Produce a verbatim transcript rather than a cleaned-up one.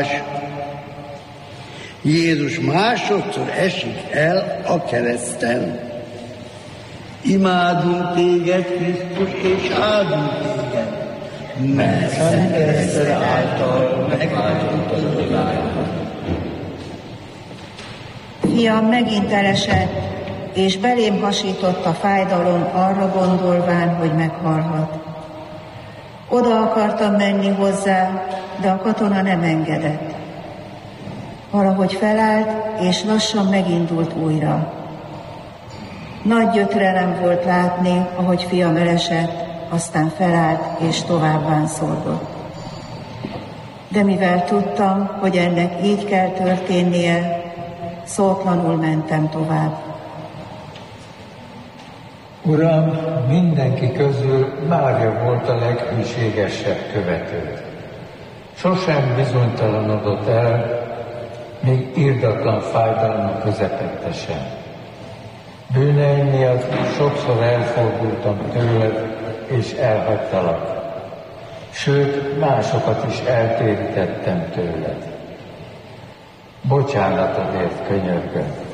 Jézus másodszor esik el a kereszten. Imádunk téged, Krisztus, és áldunk téged, mert szent kereszted által megváltottad a világot. Fiam megint elesett, és belém hasított a fájdalom arra gondolván, hogy meghalhat. Oda akartam menni hozzá, de a katona nem engedett. Valahogy felállt, és lassan megindult újra. Nagy gyötrelem volt látni, ahogy fiam elesett, aztán felállt, és tovább vánszorgott. De mivel tudtam, hogy ennek így kell történnie, szótlanul mentem tovább. Uram, mindenki közül Mária volt a leghűségesebb követőd. Sosem bizonytalanodott el, még irdatlan fájdalmak közepette sem. Bűneim miatt sokszor elfordultam tőled, és elhagytalak. Sőt, másokat is eltérítettem tőled. Bocsánatodért könyörgöm.